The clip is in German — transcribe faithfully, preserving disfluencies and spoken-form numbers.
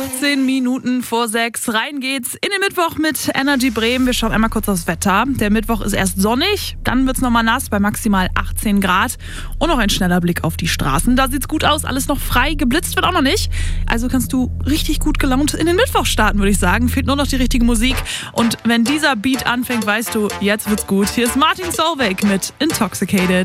achtzehn Minuten vor sechs. Rein geht's in den Mittwoch mit Energy Bremen. Wir schauen einmal kurz aufs Wetter. Der Mittwoch ist erst sonnig, dann wird's nochmal nass bei maximal achtzehn Grad. Und noch ein schneller Blick auf die Straßen. Da sieht's gut aus, alles noch frei. Geblitzt wird auch noch nicht. Also kannst du richtig gut gelaunt in den Mittwoch starten, würde ich sagen. Fehlt nur noch die richtige Musik. Und wenn dieser Beat anfängt, weißt du, jetzt wird's gut. Hier ist Martin Solveig mit Intoxicated.